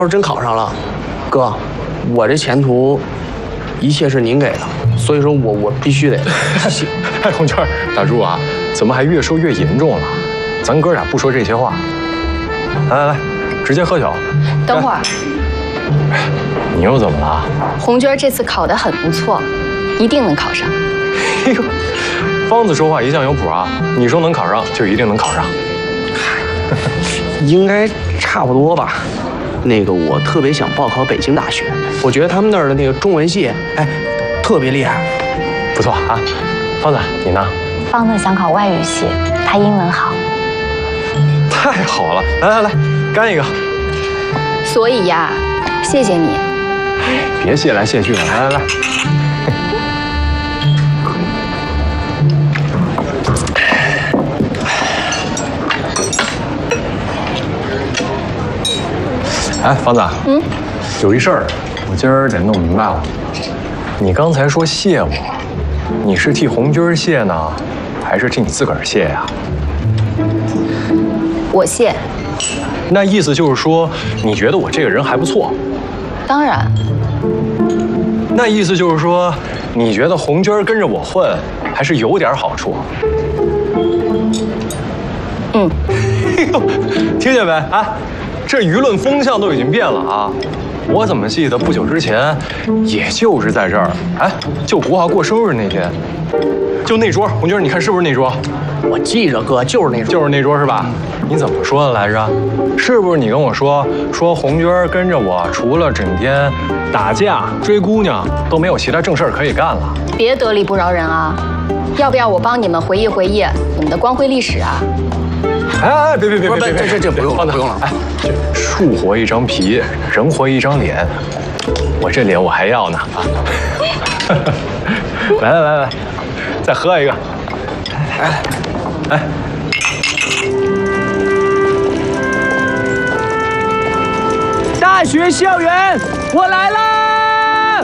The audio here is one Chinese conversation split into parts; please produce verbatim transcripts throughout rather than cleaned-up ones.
要是真考上了，哥，我这前途一切是您给的，所以说我我必须得。 哎，红娟，大柱啊，怎么还越说越严重了？咱哥俩不说这些话。来来来，直接喝酒。 等会儿， 你又怎么了？ 红娟这次考得很不错，一定能考上。 哎呦，方子说话一向有谱啊！你说能考上，就一定能考上。 应该差不多吧。那个我特别想报考北京大学，我觉得他们那儿的那个中文系，哎，特别厉害。 不错啊，方子，你呢？ 方子想考外语系，他英文好。 太好了，来来来，干一个。 所以呀，谢谢你。 别谢来谢去的，来来来。哎，方子，嗯，有一事儿，我今儿得弄明白了。你刚才说谢我，你是替红军谢呢，还是替你自个儿谢呀？ 我谢。 那意思就是说，你觉得我这个人还不错？ 当然。 那意思就是说，你觉得红军跟着我混，还是有点好处？ 嗯。 听见没？啊，这舆论风向都已经变了啊！我怎么记得不久之前，也就是在这儿，哎，就国华过生日那天，就那桌，红军，你看是不是那桌？ 我记着，哥，就是那桌， 就是那桌是吧？你怎么说的来着？是不是你跟我说说红军跟着我，除了整天打架追姑娘，都没有其他正事儿可以干了？ 别得理不饶人啊！要不要我帮你们回忆回忆你们的光辉历史啊？ 哎哎，别别别别别， 这这这不用了，不用了。哎， 树活一张皮，人活一张脸，我这脸我还要呢啊！来来来来，再喝一个。哎哎。 大学校园，我来啦！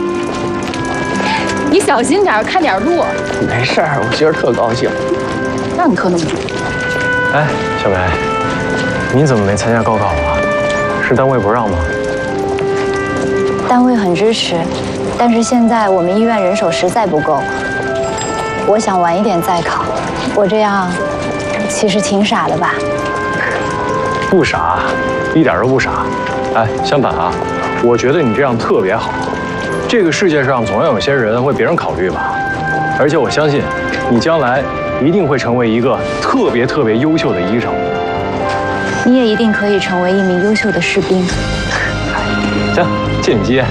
你小心点，看点路。 没事儿，我今儿特高兴。 让你喝那么多。 哎，小梅，你怎么没参加高考啊？是单位不让吗？ 单位很支持，但是现在我们医院人手实在不够。我想晚一点再考。我这样，其实挺傻的吧？ 不傻，一点都不傻。哎，相反啊，我觉得你这样特别好。这个世界上总要有些人为别人考虑吧。而且我相信，你将来一定会成为一个特别特别优秀的医生。 你也一定可以成为一名优秀的士兵。 行，借你吉言。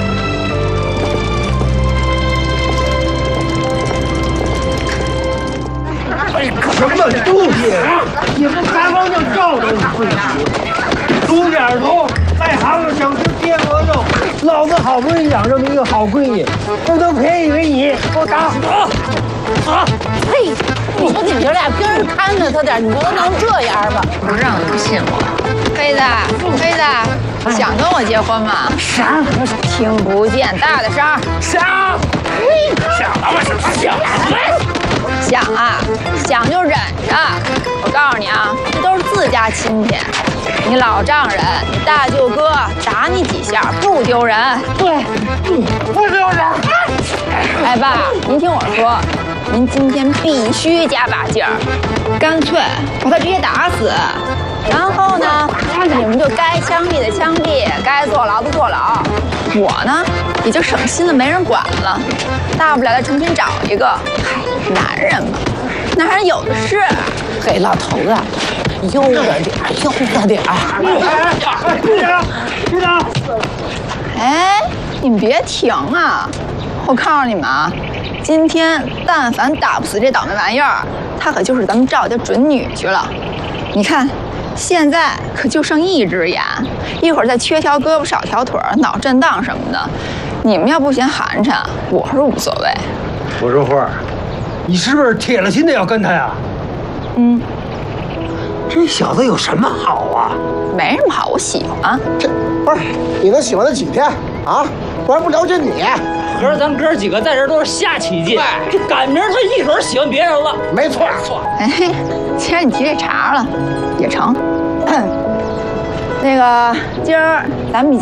哎，什么东西？你不开光就照着你自己。猪点头，外行子想吃天鹅肉，老子好不容易养这么一个好闺女，这都便宜给你，给我打死！啊！ 嘿，你说你们俩跟人看着他点，你不能这样吧？ 不让你不信我。飞子，飞子，想跟我结婚吗？ 啥？ 听不见，大点声。 想，想他妈什么想？ 想啊，想就忍着。我告诉你啊，这都是自家亲戚，你老丈人，你大舅哥打你几下不丢人。 对， 不丢人。 哎爸，您听我说，您今天必须加把劲儿，干脆把他直接打死。然后呢，你们就该枪毙的枪毙，该坐牢的坐牢。我呢，也就省心了，没人管了。大不了再重新找一个。嗨，男人嘛，男人有的是。 嘿，老头子，悠着点，悠着点。 队长，队长。 哎，你们别停啊！我告诉你们啊，今天但凡打不死这倒霉玩意儿，他可就是咱们赵家准女婿了。你看。现在可就剩一只眼，一会儿再缺条胳膊少条腿，脑震荡什么的，你们要不嫌寒碜，我是无所谓。 我说花儿，你是不是铁了心的要跟他呀？ 嗯， 这小子有什么好啊？ 没什么好，我喜欢。 这不是你能喜欢他几天啊？我还不了解你。 合着咱哥几个在这都是瞎起劲，这赶明儿他一准喜欢别人了。 没错错。 哎，既然你提这茬了，也成。那个今儿咱们已经。